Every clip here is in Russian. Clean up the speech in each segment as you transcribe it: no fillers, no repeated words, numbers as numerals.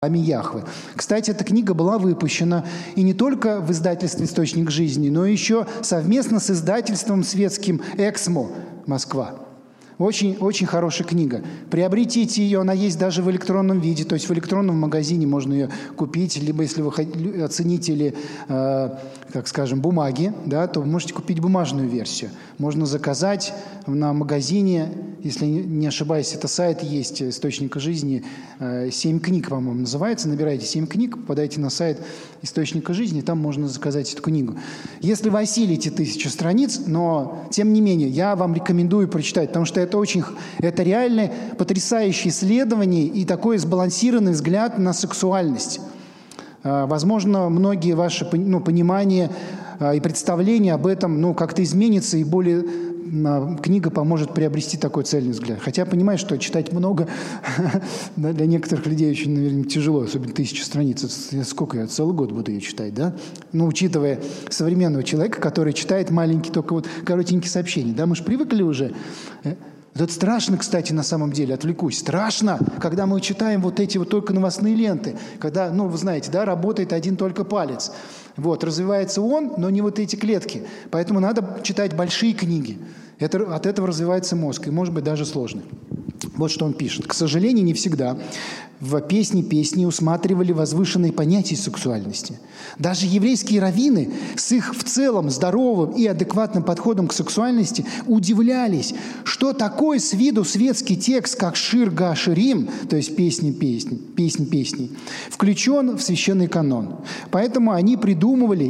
Яхвы. Кстати, эта книга была выпущена и не только в издательстве «Источник жизни», но еще совместно с издательством светским «Эксмо» Москва. Очень, очень хорошая книга. Приобретите ее, она есть даже в электронном виде, то есть в электронном магазине можно ее купить, либо если вы ценители, как скажем, бумаги, да, то вы можете купить бумажную версию. Можно заказать на магазине, если не ошибаюсь, это сайт есть «Источника жизни», 7 книг, по-моему, называется. Набираете 7 книг, попадаете на сайт «Источника жизни», там можно заказать эту книгу. Если вы осилите 1000 страниц, но, тем не менее, я вам рекомендую прочитать, потому что это реально потрясающее исследование и такой сбалансированный взгляд на сексуальность. Возможно, многие ваши понимания и представления об этом как-то изменится, и более книга поможет приобрести такой цельный взгляд. Хотя понимаю, что читать много для некоторых людей очень, наверное, тяжело, особенно 1000 страниц. Сколько я целый год буду ее читать, да? Учитывая современного человека, который читает маленькие, только коротенькие сообщения, да? Мы же привыкли уже. Это страшно, кстати, на самом деле, отвлекусь. Страшно, когда мы читаем эти только новостные ленты, когда, вы знаете, да, работает один только палец. Развивается он, но не эти клетки. Поэтому надо читать большие книги. От этого развивается мозг, и, может быть, даже сложно. Вот что он пишет. К сожалению, не всегда в песни усматривали возвышенные понятия сексуальности. Даже еврейские раввины с их в целом здоровым и адекватным подходом к сексуальности удивлялись, что такой с виду светский текст, как «Шир га ширим», то есть песни песней, включен в священный канон. Поэтому они придумывали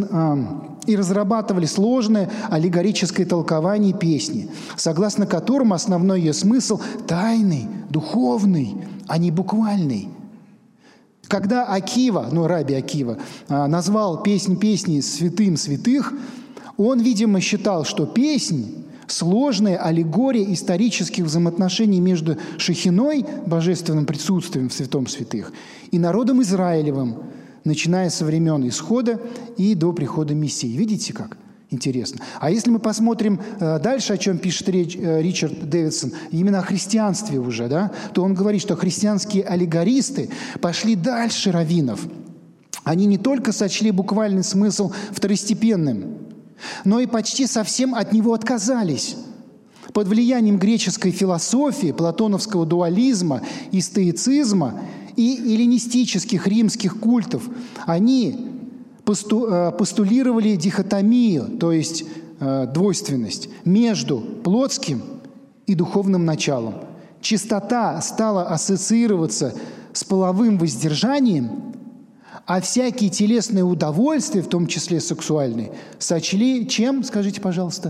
и разрабатывали сложное аллегорическое толкование песни, согласно которому основной ее смысл тайный, духовный, а не буквальный. Когда Акива, раби Акива, назвал песнь песней святым святых, он, видимо, считал, что песнь – сложная аллегория исторических взаимоотношений между Шехиной, божественным присутствием в святом святых, и народом Израилевым, начиная со времен Исхода и до прихода Мессии. Видите как? Интересно. А если мы посмотрим дальше, о чем пишет Ричард Дэвидсон, именно о христианстве уже, да, то он говорит, что христианские аллегористы пошли дальше раввинов. Они не только сочли буквальный смысл второстепенным, но и почти совсем от него отказались. Под влиянием греческой философии, платоновского дуализма и стоицизма и эллинистических римских культов они постулировали дихотомию, то есть двойственность, между плотским и духовным началом. Чистота стала ассоциироваться с половым воздержанием, а всякие телесные удовольствия, в том числе сексуальные, сочли чем, скажите, пожалуйста,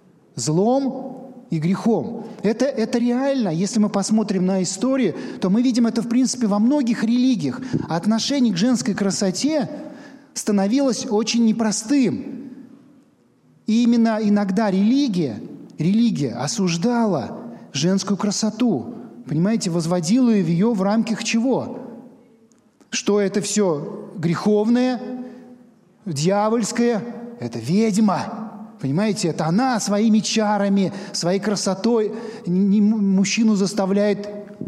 злом и грехом. Это реально. Если мы посмотрим на историю, то мы видим это, в принципе, во многих религиях. Отношение к женской красоте становилось очень непростым. И именно иногда религия осуждала женскую красоту. Понимаете, возводила ее в рамках чего? Что это все греховное, дьявольское, это ведьма. Понимаете, это она своими чарами, своей красотой мужчину заставляет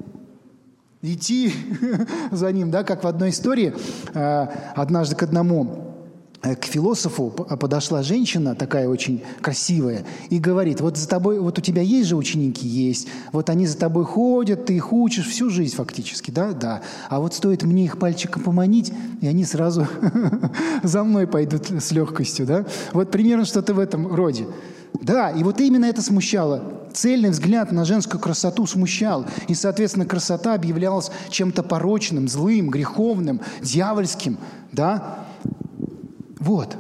идти за ним, да, как в одной истории. Однажды к философу подошла женщина, такая очень красивая, и говорит: вот за тобой, вот у тебя есть же ученики? Есть. Вот они за тобой ходят, ты их учишь всю жизнь фактически, да? Да. А вот стоит мне их пальчиком поманить, и они сразу за мной пойдут с легкостью, да? Вот примерно что-то в этом роде. Да, и вот именно это смущало. Цельный взгляд на женскую красоту смущал. И, соответственно, красота объявлялась чем-то порочным, злым, греховным, дьявольским, да? Вот.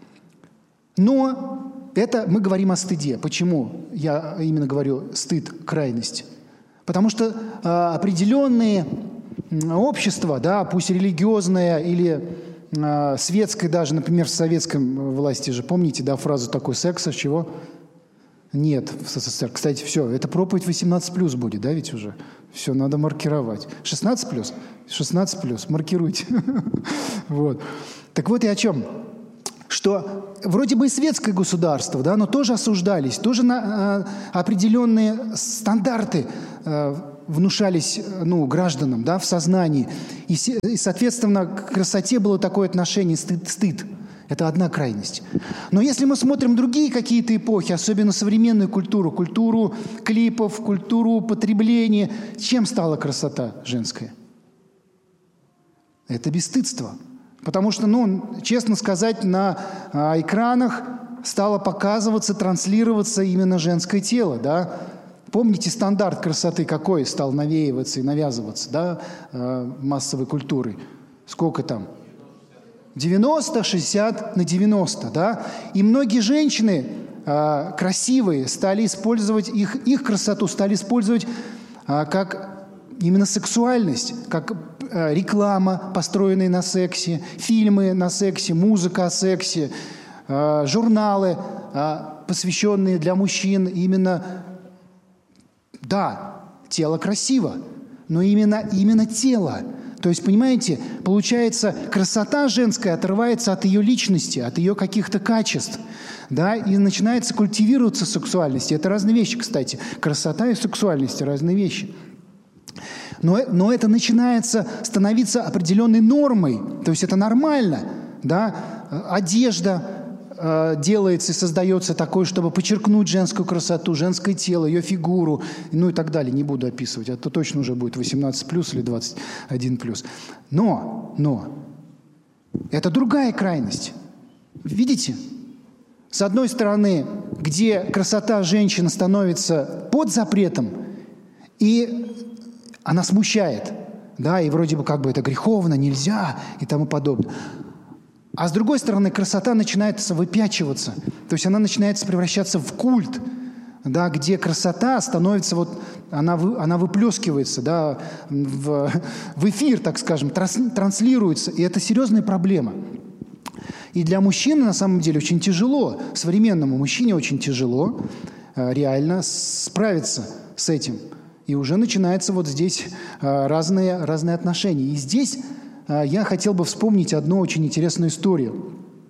Но это мы говорим о стыде. Почему я именно говорю стыд, крайность? Потому что определенные общества, да, пусть религиозное или светское даже, например, в советской власти же, помните, да, фразу такой: секса чего? Нет в СССР. Кстати, все, это проповедь 18+ будет, да, ведь уже? Все, надо маркировать. 16+? 16+, маркируйте. Вот. Так вот и о чем. Что вроде бы и светское государство, да, но тоже осуждались, тоже определенные стандарты внушались гражданам, да, в сознании. И, соответственно, к красоте было такое отношение стыд. Это одна крайность. Но если мы смотрим другие какие-то эпохи, особенно современную культуру клипов, культуру потребления, чем стала красота женская? Это бесстыдство. Потому что, честно сказать, на экранах стало показываться, транслироваться именно женское тело, да? Помните, стандарт красоты какой стал навеиваться и навязываться, да, массовой культурой? Сколько там? 90, 60 на 90, да? И многие женщины красивые стали использовать, их красоту стали использовать как именно сексуальность, как реклама, построенная на сексе, фильмы на сексе, музыка о сексе, журналы, посвященные для мужчин именно... Да, тело красиво, но именно тело. То есть, понимаете, получается, красота женская отрывается от ее личности, от ее каких-то качеств, да, и начинается культивироваться сексуальность. Это разные вещи, кстати. Красота и сексуальность – разные вещи. Но это начинается становиться определенной нормой, то есть это нормально, да, одежда делается и создается такой, чтобы подчеркнуть женскую красоту, женское тело, ее фигуру, и так далее. Не буду описывать, это точно уже будет 18+ или 21+. Но это другая крайность. Видите? С одной стороны, где красота женщины становится под запретом, и она смущает, да, и вроде бы это греховно, нельзя и тому подобное. А с другой стороны, красота начинает выпячиваться, то есть она начинает превращаться в культ, да, где красота становится, она выплескивается, да, в эфир, так скажем, транслируется, и это серьезная проблема. И для мужчины, на самом деле, очень тяжело, современному мужчине очень тяжело реально справиться с этим. И уже начинаются здесь разные отношения. И здесь я хотел бы вспомнить одну очень интересную историю.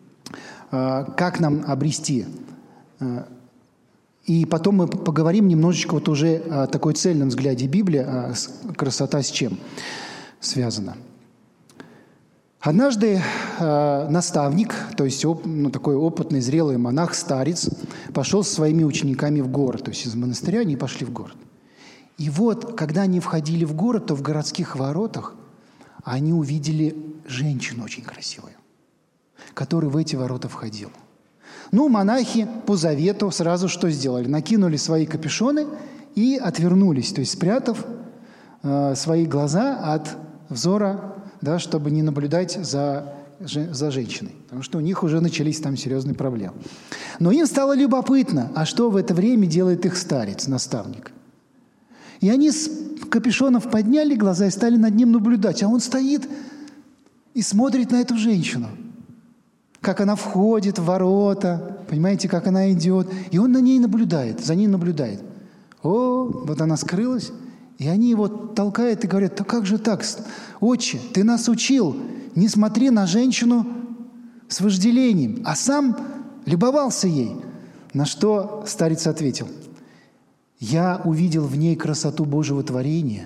Как нам обрести. И потом мы поговорим немножечко уже о такой цельном взгляде Библии, а красота с чем связана. Однажды наставник, то есть такой опытный, зрелый монах-старец, пошел со своими учениками в город. То есть из монастыря они пошли в город. И когда они входили в город, то в городских воротах они увидели женщину очень красивую, которая в эти ворота входила. Монахи по завету сразу что сделали? Накинули свои капюшоны и отвернулись, то есть спрятав свои глаза от взора, да, чтобы не наблюдать за женщиной, потому что у них уже начались там серьезные проблемы. Но им стало любопытно, а что в это время делает их старец, наставник? И они с капюшонов подняли глаза и стали над ним наблюдать. А он стоит и смотрит на эту женщину. Как она входит в ворота, понимаете, как она идет. И он за ней наблюдает. Она скрылась. И они его толкают и говорят: да как же так, отче, ты нас учил, не смотри на женщину с вожделением, а сам любовался ей. На что старец ответил: я увидел в ней красоту Божьего творения,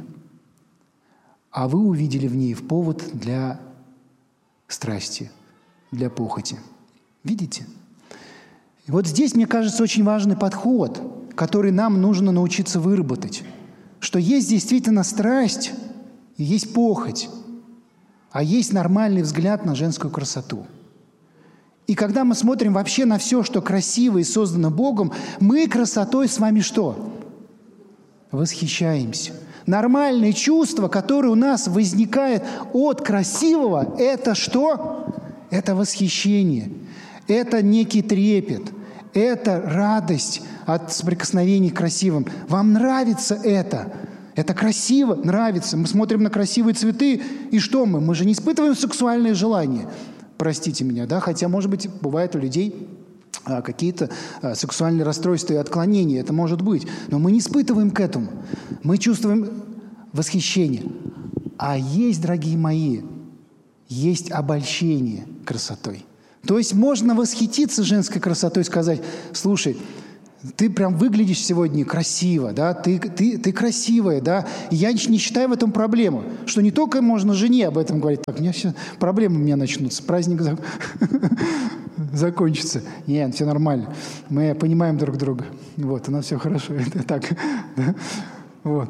а вы увидели в ней повод для страсти, для похоти. Видите? И здесь, мне кажется, очень важный подход, который нам нужно научиться выработать, что есть действительно страсть и есть похоть, а есть нормальный взгляд на женскую красоту. И когда мы смотрим вообще на все, что красиво и создано Богом, мы красотой с вами что? Восхищаемся. Нормальные чувства, которые у нас возникают от красивого, это что? Это восхищение, это некий трепет, это радость от соприкосновений к красивым. Вам нравится это? Это красиво, нравится. Мы смотрим на красивые цветы, и что мы? Мы же не испытываем сексуальные желания. Простите меня, да? Хотя, может быть, бывает у людей какие-то сексуальные расстройства и отклонения. Это может быть. Но мы не испытываем к этому. Мы чувствуем восхищение. А есть, дорогие мои, есть обольщение красотой. То есть можно восхититься женской красотой и сказать: слушай, Ты прям выглядишь сегодня красиво, да, ты красивая, да. И я не считаю в этом проблему, что не только можно жене об этом говорить, так, проблемы у меня начнутся, праздник закончится. Нет, все нормально, мы понимаем друг друга, вот, у нас все хорошо, это так, да? Вот.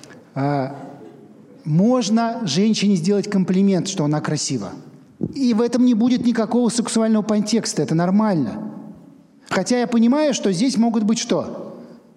Можно женщине сделать комплимент, что она красива, и в этом не будет никакого сексуального подтекста, это нормально. Хотя я понимаю, что здесь могут быть что?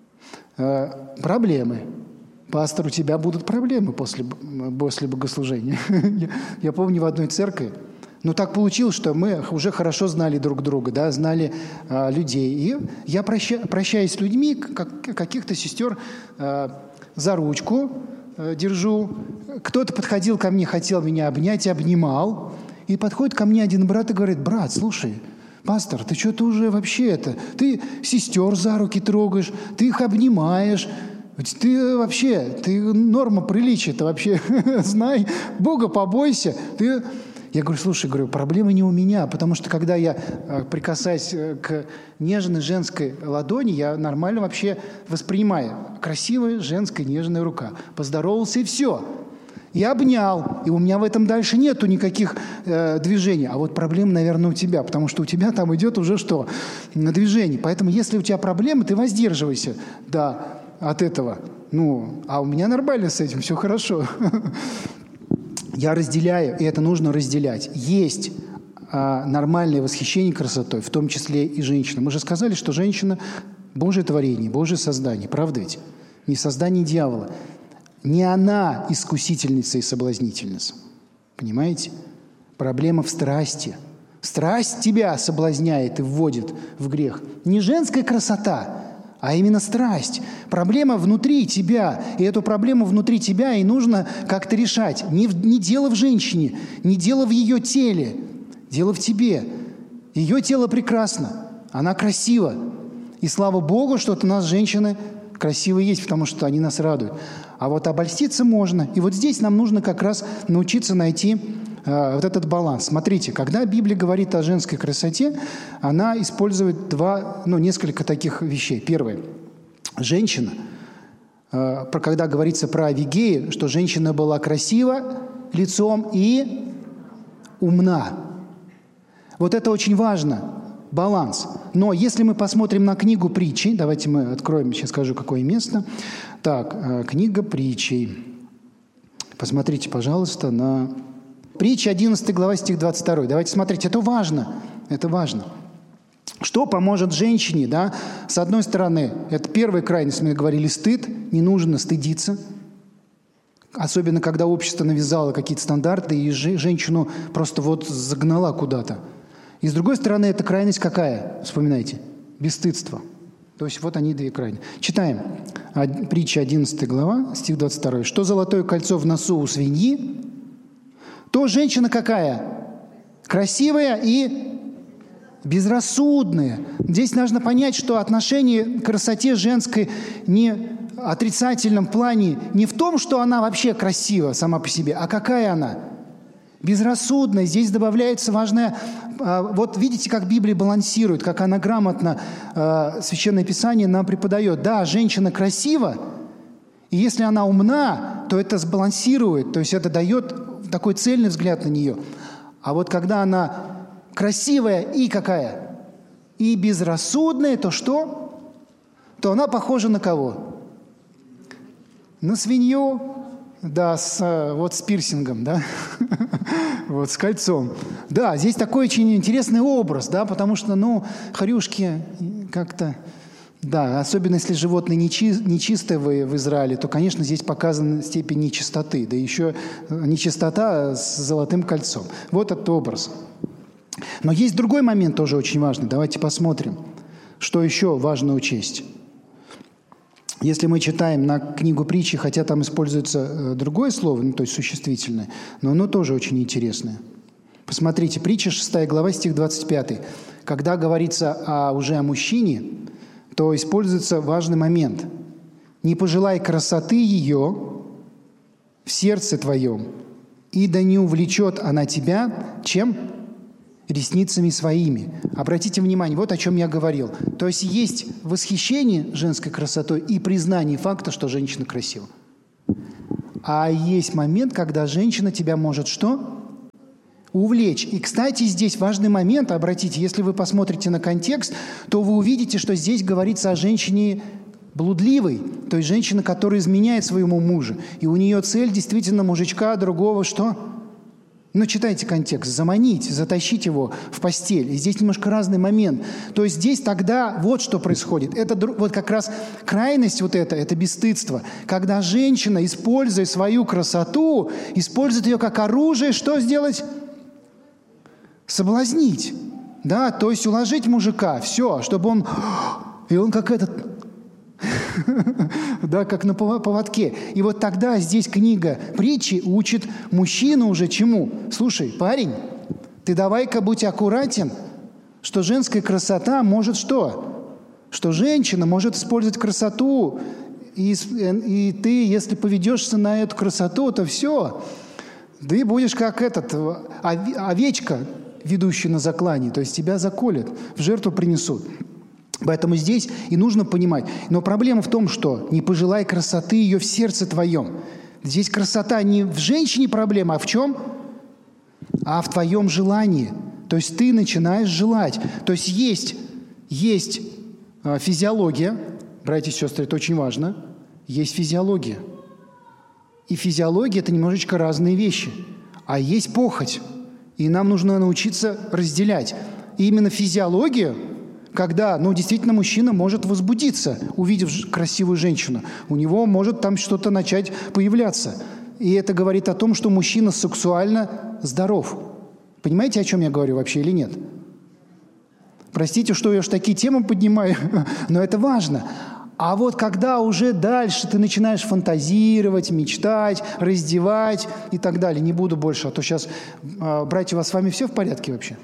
Проблемы. Пастор, у тебя будут проблемы после богослужения. Я помню, в одной церкви, так получилось, что мы уже хорошо знали друг друга, да, знали людей. И я, прощаюсь с людьми, каких-то сестер за ручку держу. Кто-то подходил ко мне, хотел меня обнять, обнимал. И подходит ко мне один брат и говорит: брат, слушай, пастор, ты что-то уже вообще ты сестер за руки трогаешь, ты их обнимаешь, ты норма приличия-то вообще, знай, Бога побойся. Я говорю: слушай, проблема не у меня, потому что когда я прикасаюсь к нежной женской ладони, я нормально вообще воспринимаю. Красивая женская нежная рука. Поздоровался и все. Я обнял, и у меня в этом дальше нету никаких движений. А вот проблема, наверное, у тебя, потому что у тебя там идет уже что? Движение. Поэтому если у тебя проблемы, ты воздерживайся, да, от этого. А у меня нормально с этим, все хорошо. Я разделяю, и это нужно разделять. Есть нормальное восхищение красотой, в том числе и женщина. Мы же сказали, что женщина – Божье творение, Божье создание. Правда ведь? Не создание дьявола. Не она искусительница и соблазнительница. Понимаете? Проблема в страсти. Страсть тебя соблазняет и вводит в грех. Не женская красота, а именно страсть. Проблема внутри тебя. И эту проблему внутри тебя и нужно как-то решать. Не дело в женщине, не дело в ее теле. Дело в тебе. Ее тело прекрасно. Она красива. И слава Богу, что у нас женщины красивые есть, потому что они нас радуют. А вот обольститься можно. И вот здесь нам нужно как раз научиться найти вот этот баланс. Смотрите, когда Библия говорит о женской красоте, она использует несколько таких вещей. Первое. Женщина, когда говорится про Авигею, что женщина была красива лицом и умна. Вот это очень важно. Баланс. Но если мы посмотрим на книгу Притчи, давайте мы откроем, сейчас скажу, какое место. Так, книга Притчей. Посмотрите, пожалуйста, на Притча, 11 глава, стих 22. Давайте смотреть, это важно. Это важно. Что поможет женщине, да? С одной стороны, это первая крайность, мы говорили, стыд. Не нужно стыдиться. Особенно, когда общество навязало какие-то стандарты, и женщину просто загнала куда-то. И с другой стороны, эта крайность какая? Вспоминайте. Бесстыдство. То есть вот они две крайности. Читаем. Притча 11 глава, стих 22. «Что золотое кольцо в носу у свиньи, то женщина какая? Красивая и безрассудная». Здесь нужно понять, что отношение к красоте женской не в отрицательном плане, не в том, что она вообще красива сама по себе, а какая она? Безрассудная. Здесь добавляется важное... Вот видите, как Библия балансирует, как она грамотно Священное Писание нам преподает. Да, женщина красива, и если она умна, то это сбалансирует, то есть это дает такой цельный взгляд на нее. А вот когда она красивая и какая? И безрассудная, то что? То она похожа на кого? На свинью. Да, с пирсингом, да, вот с кольцом. Да, здесь такой очень интересный образ, да, потому что, хрюшки как-то, да, особенно если животное нечистое в Израиле, то, конечно, здесь показана степень нечистоты, да еще нечистота с золотым кольцом. Вот этот образ. Но есть другой момент тоже очень важный. Давайте посмотрим, что еще важно учесть. Если мы читаем на книгу Притчи, хотя там используется другое слово, то есть существительное, но оно тоже очень интересное. Посмотрите, Притча 6 глава, стих 25. Когда говорится уже о мужчине, то используется важный момент. «Не пожелай красоты ее в сердце твоем, и да не увлечет она тебя чем? ресницами своими. Обратите внимание, вот о чем я говорил. То есть есть восхищение женской красотой и признание факта, что женщина красива. А есть момент, когда женщина тебя может что? Увлечь. И, кстати, здесь важный момент, обратите, если вы посмотрите на контекст, то вы увидите, что здесь говорится о женщине блудливой, то есть женщина, которая изменяет своему мужу. И у нее цель действительно мужичка другого что? Ну, читайте контекст. Заманить, затащить его в постель. И здесь немножко разный момент. То есть здесь тогда вот что происходит. Это вот как раз крайность вот это бесстыдство. Когда женщина, используя свою красоту, использует ее как оружие, что сделать? Соблазнить. Да, то есть уложить мужика, все, чтобы он... И он как этот... Да, как на поводке. И вот тогда здесь книга притчи учит мужчину уже чему? Слушай, парень, ты давай-ка будь аккуратен, что женская красота может что? Что женщина может использовать красоту, и ты, если поведешься на эту красоту, то все. Ты будешь как овечка, ведущая на заклание, то есть тебя заколят, в жертву принесут. Поэтому здесь и нужно понимать. Но проблема в том, что не пожелай красоты ее в сердце твоем. Здесь красота не в женщине проблема, а в чем? А в твоем желании. То есть ты начинаешь желать. То есть есть физиология. Братья и сестры, это очень важно. Есть физиология. И физиология – это немножечко разные вещи. А есть похоть. И нам нужно научиться разделять. И именно физиологию, когда, действительно мужчина может возбудиться, увидев красивую женщину. У него может там что-то начать появляться. И это говорит о том, что мужчина сексуально здоров. Понимаете, о чем я говорю вообще или нет? Простите, что я уж такие темы поднимаю, но это важно. А вот когда уже дальше ты начинаешь фантазировать, мечтать, раздевать и так далее. Не буду больше, а то сейчас, братья, у вас с вами все в порядке вообще?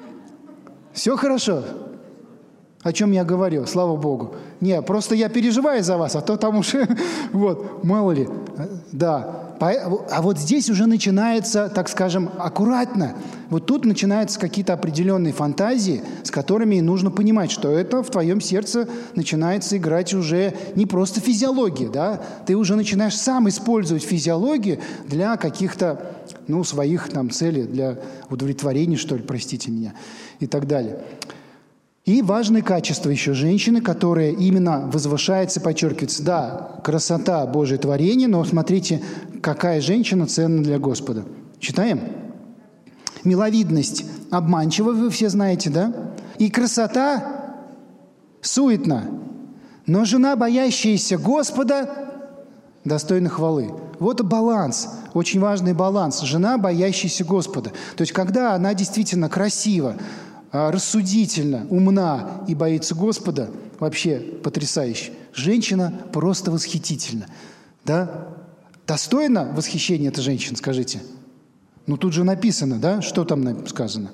Все хорошо? О чем я говорю, слава Богу. Не, просто я переживаю за вас, а то там уже, мало ли. Да. А вот здесь уже начинается, так скажем, аккуратно. Вот тут начинаются какие-то определенные фантазии, с которыми нужно понимать, что это в твоем сердце начинается играть уже не просто физиология, да? Ты уже начинаешь сам использовать физиологию для каких-то, своих там целей, для удовлетворения, что ли, простите меня, и так далее. И важное качество еще женщины, которое именно возвышается, подчеркивается. Да, красота Божие творение, но смотрите, какая женщина ценна для Господа. Читаем? Миловидность обманчива, вы все знаете, да? И красота суетна. Но жена, боящаяся Господа, достойна хвалы. Вот баланс, очень важный баланс. Жена, боящаяся Господа. То есть, когда она действительно красива, рассудительна, умна и боится Господа, вообще потрясающе. Женщина просто восхитительна. Да? Достойна восхищения эта женщина, скажите? Тут же написано, да? Что там сказано?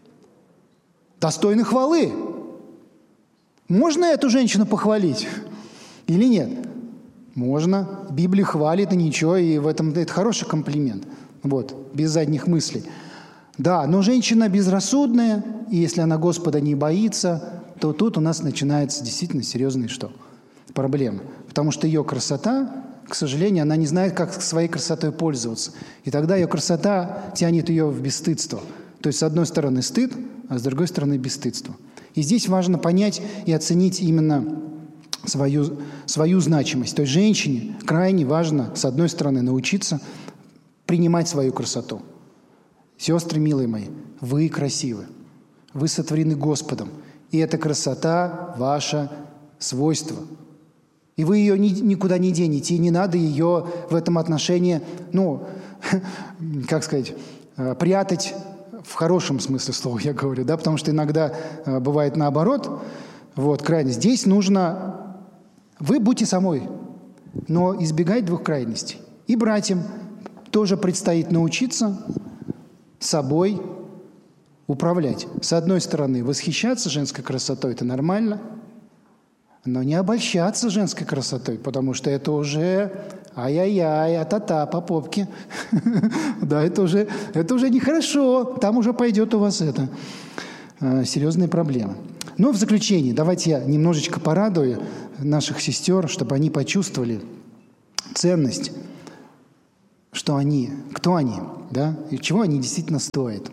Достойна хвалы. Можно эту женщину похвалить или нет? Можно. Библия хвалит, и ничего, и в этом это хороший комплимент. Без задних мыслей. Да, но женщина безрассудная, и если она Господа не боится, то тут у нас начинается действительно серьезные проблемы. Потому что ее красота, к сожалению, она не знает, как своей красотой пользоваться. И тогда ее красота тянет ее в бесстыдство. То есть, с одной стороны, стыд, а с другой стороны, бесстыдство. И здесь важно понять и оценить именно свою значимость. То есть, женщине крайне важно, с одной стороны, научиться принимать свою красоту. Сестры, милые мои, вы красивы. Вы сотворены Господом. И эта красота – ваше свойство. И вы ее никуда не денете. И не надо ее в этом отношении, прятать в хорошем смысле слова, я говорю, да, потому что иногда бывает наоборот. Крайне. Здесь нужно… Вы будьте самой, но избегать двух крайностей. И братьям тоже предстоит научиться собой управлять. С одной стороны, восхищаться женской красотой – это нормально. Но не обольщаться женской красотой, потому что это уже ай-яй-яй, а-та-та по попке. Да, это уже нехорошо. Там уже пойдет у вас серьезные проблемы. Но в заключение давайте я немножечко порадую наших сестер, чтобы они почувствовали ценность, что они, кто они, да, и чего они действительно стоят.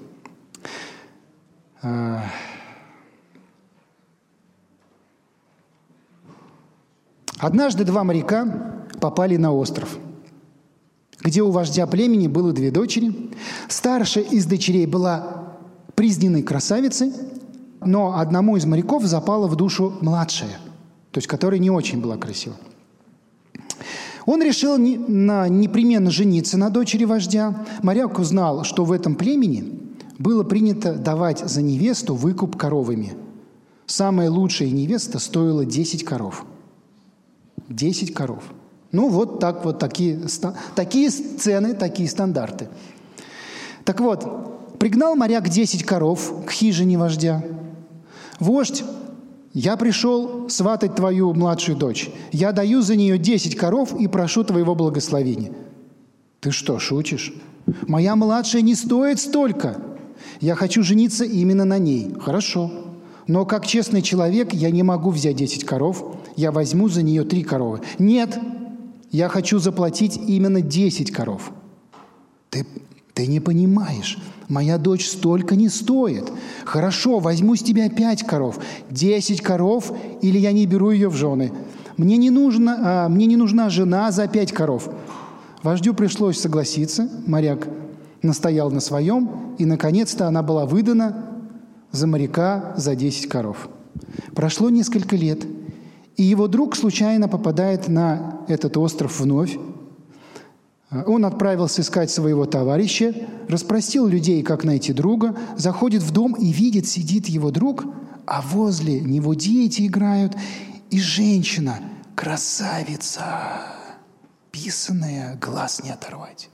Однажды 2 моряка попали на остров, где у вождя племени было 2 дочери. Старшая из дочерей была признанной красавицей, но одному из моряков запала в душу младшая, то есть которая не очень была красива. Он решил непременно жениться на дочери вождя. Моряк узнал, что в этом племени было принято давать за невесту выкуп коровами. Самая лучшая невеста стоила 10 коров. 10 коров. Ну, вот так вот такие цены, такие стандарты. Так вот, пригнал моряк 10 коров к хижине вождя. Вождь, я пришел сватать твою младшую дочь. Я даю за нее 10 коров и прошу твоего благословения. Ты что, шутишь? Моя младшая не стоит столько. Я хочу жениться именно на ней. Хорошо. Но как честный человек я не могу взять 10 коров. Я возьму за нее 3 коровы. Нет, я хочу заплатить именно 10 коров. Ты не понимаешь. Моя дочь столько не стоит. Хорошо, возьму с тебя 5 коров. 10 коров, или я не беру ее в жены. Мне не нужна жена за 5 коров. Вождю пришлось согласиться. Моряк настоял на своем, и, наконец-то, она была выдана за моряка за 10 коров. Прошло несколько лет, и его друг случайно попадает на этот остров вновь. Он отправился искать своего товарища, расспросил людей, как найти друга, заходит в дом и видит, сидит его друг, а возле него дети играют, и женщина, красавица, писаная, глаз не оторвать.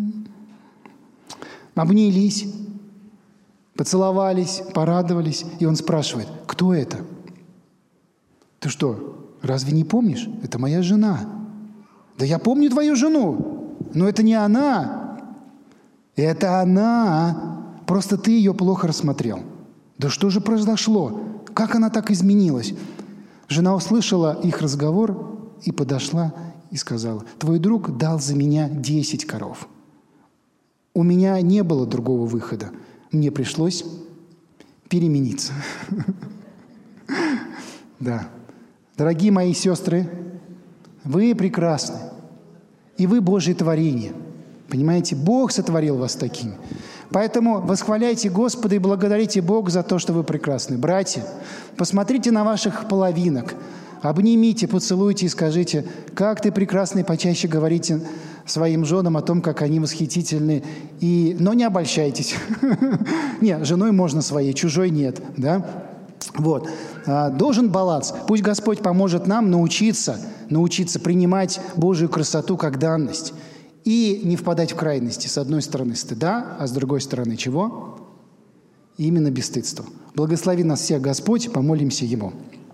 Обнялись, поцеловались, порадовались, и он спрашивает: кто это? Ты что, разве не помнишь? Это моя жена. Да я помню твою жену, но это не она. Это она. Просто ты ее плохо рассмотрел. Да что же произошло? Как она так изменилась? Жена услышала их разговор и подошла и сказала: твой друг дал за меня 10 коров. У меня не было другого выхода. Мне пришлось перемениться. Да. Дорогие мои сестры, вы прекрасны. И вы Божье творение. Понимаете, Бог сотворил вас такими. Поэтому восхваляйте Господа и благодарите Бога за то, что вы прекрасны. Братья, посмотрите на ваших половинок, обнимите, поцелуйте и скажите: как ты прекрасный, почаще говорите своим женам о том, как они восхитительны. Но не обольщайтесь. Нет, женой можно своей, чужой нет. Да? Вот. Должен баланс. Пусть Господь поможет нам научиться принимать Божию красоту как данность и не впадать в крайности. С одной стороны стыда, а с другой стороны чего? Именно бесстыдства. Благослови нас всех Господь, помолимся Ему.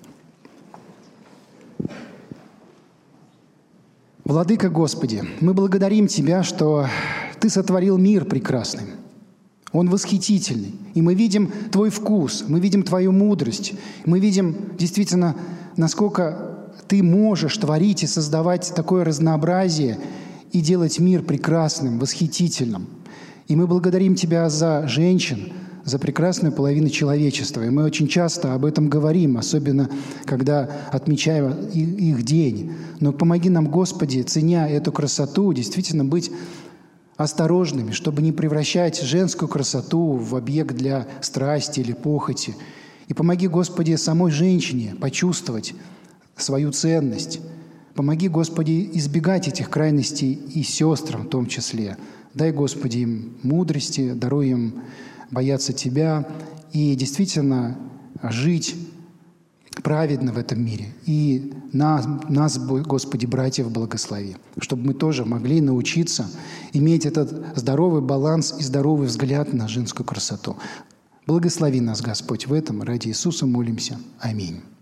Владыка Господи, мы благодарим Тебя, что Ты сотворил мир прекрасный. Он восхитительный. И мы видим Твой вкус, мы видим Твою мудрость, мы видим действительно, насколько Ты можешь творить и создавать такое разнообразие и делать мир прекрасным, восхитительным. И мы благодарим Тебя за женщин, за прекрасную половину человечества. И мы очень часто об этом говорим, особенно когда отмечаем их день. Но помоги нам, Господи, ценя эту красоту, действительно быть осторожными, чтобы не превращать женскую красоту в объект для страсти или похоти. И помоги, Господи, самой женщине почувствовать свою ценность. Помоги, Господи, избегать этих крайностей и сестрам в том числе. Дай, Господи, им мудрости, даруй им бояться Тебя и действительно жить праведно в этом мире. И нас, Господи, братьев, благослови, чтобы мы тоже могли научиться иметь этот здоровый баланс и здоровый взгляд на женскую красоту. Благослови нас, Господь, в этом. Ради Иисуса молимся. Аминь.